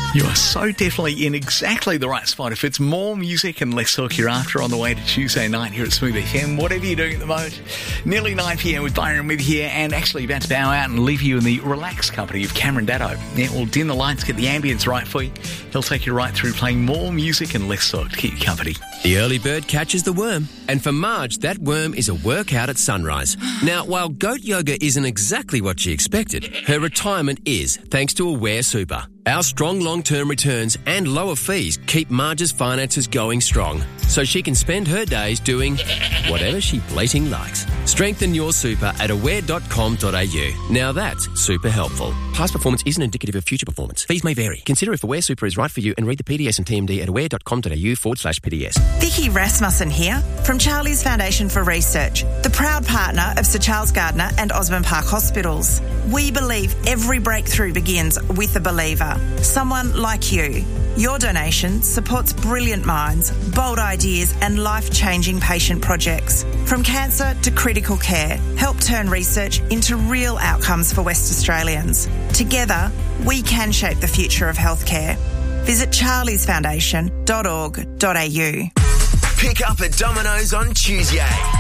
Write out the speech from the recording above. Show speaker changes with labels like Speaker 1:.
Speaker 1: You are so definitely in exactly the right spot. If it's more music and less talk you're after on the way to Tuesday night here at Smooth FM, whatever you're doing at the moment, nearly 9 p.m. with Byron with you here, and actually about to bow out and leave you in the relaxed company of Cameron Daddo. Yeah, we'll dim the lights, get the ambience right for you. He'll take you right through playing more music and less talk to keep you company.
Speaker 2: The early bird catches the worm. And for Marge, that worm is a workout at sunrise. Now, while goat yoga isn't exactly what she expected, her retirement is, thanks to Aware Super. Our strong long-term returns and lower fees keep Marge's finances going strong, so she can spend her days doing whatever she blating likes. Strengthen your super at aware.com.au. Now that's super helpful. Past performance isn't indicative of future performance. Fees may vary. Consider if Aware Super is right for you and read the PDS and TMD at aware.com.au/PDS.
Speaker 3: Vicky Rasmussen here from Charlie's Foundation for Research, the proud partner of Sir Charles Gardner and Osborne Park Hospitals. We believe every breakthrough begins with a believer, someone like you. Your donation supports brilliant minds, bold ideas and life-changing patient projects. From cancer to critical care, help turn research into real outcomes for West Australians. Together, we can shape the future of healthcare. Visit charliesfoundation.org.au.
Speaker 4: Pick up at Domino's on Tuesday.